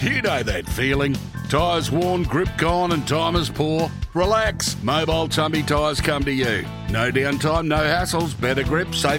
You know that feeling. Tyres worn, grip gone and time is poor? Relax. Mobile Tumby Tyres come to you. No downtime, no hassles, better grip, safe